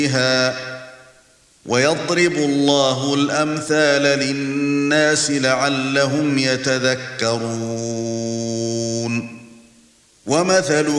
فيها ويضرب الله الأمثال للناس لعلهم يتذكرون ومثل